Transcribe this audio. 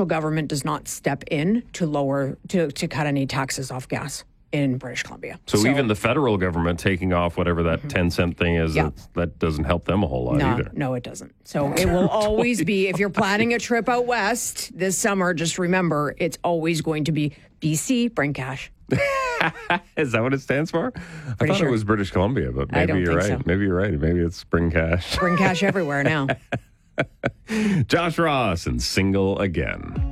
provincial government does not step in to cut any taxes off gas in British Columbia. So even the federal government taking off whatever that 10-cent thing is, that doesn't help them a whole lot either. No, it doesn't. So it will always be, if you're planning a trip out west this summer, just remember, it's always going to be BC, bring cash. Is that what it stands for? I thought it was British Columbia, but maybe you're right. So. Maybe you're right. Maybe it's bring cash. Bring cash everywhere now. Josh Ross and Single Again.